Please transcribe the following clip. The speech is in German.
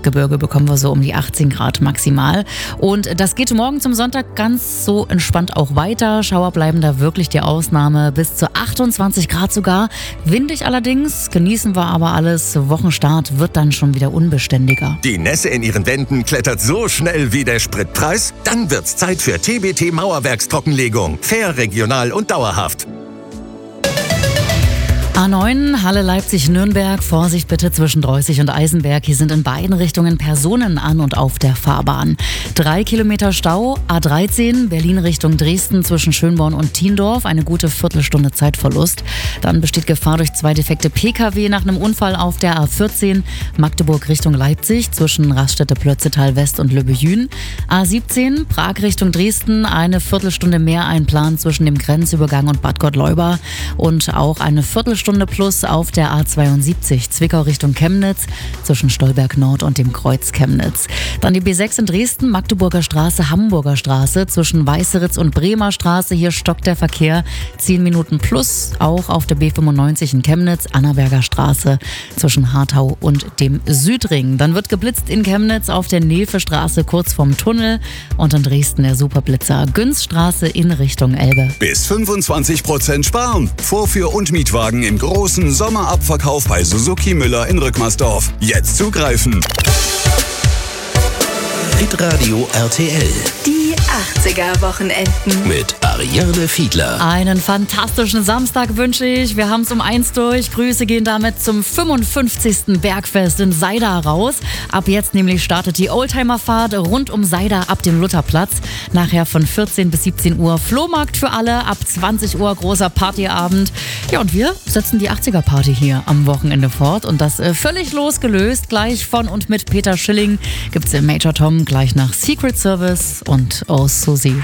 Gebirge bekommen wir so um die 18 Grad maximal. Und das geht morgen zum Sonntag ganz so entspannt auch weiter. Schauer bleiben da wirklich die Ausnahme. Bis zu 28 Grad sogar. Windig allerdings, genießen wir aber alles. Wochenstart wird dann schon wieder unbeständiger. Die Nässe in Ihren Wänden klettert so schnell wie der Spritpreis? Dann wird's Zeit für TBT Mauerwerkstrockenlegung. Fair, regional und dauerhaft. A9, Halle Leipzig-Nürnberg, Vorsicht bitte zwischen Dreußig und Eisenberg. Hier sind in beiden Richtungen Personen an und auf der Fahrbahn. 3 Kilometer Stau, A13, Berlin Richtung Dresden zwischen Schönborn und Thiendorf, eine gute Viertelstunde Zeitverlust. Dann besteht Gefahr durch 2 defekte Pkw nach einem Unfall auf der A14, Magdeburg Richtung Leipzig zwischen Raststätte-Plötzetal West und Löbejün. A17, Prag Richtung Dresden, eine Viertelstunde mehr einplanen zwischen dem Grenzübergang und Bad Gottleuba und auch eine Viertelstunde plus auf der A72 Zwickau Richtung Chemnitz zwischen Stolberg Nord und dem Kreuz Chemnitz. Dann die B6 in Dresden, Magdeburger Straße, Hamburger Straße zwischen Weißeritz und Bremer Straße. Hier stockt der Verkehr 10 Minuten plus. Auch auf der B95 in Chemnitz, Annaberger Straße zwischen Hartau und dem Südring. Dann wird geblitzt in Chemnitz auf der Nilfe-Straße kurz vorm Tunnel und in Dresden der Superblitzer Günzstraße in Richtung Elbe. Bis 25% sparen. Vorführ- und Mietwagen im großen Sommerabverkauf bei Suzuki Müller in Rückmersdorf. Jetzt zugreifen. Hitradio RTL. Die 80er-Wochenenden. Mit Ariane Fiedler. Einen fantastischen Samstag wünsche ich. Wir haben es um 1 durch. Grüße gehen damit zum 55. Bergfest in Seida raus. Ab jetzt nämlich startet die Oldtimerfahrt rund um Seida ab dem Lutherplatz. Nachher von 14 bis 17 Uhr Flohmarkt für alle. Ab 20 Uhr großer Partyabend. Ja, und wir setzen die 80er-Party hier am Wochenende fort. Und das völlig losgelöst. Gleich von und mit Peter Schilling gibt's im Major Tom gleich nach Secret Service und Oh Susie.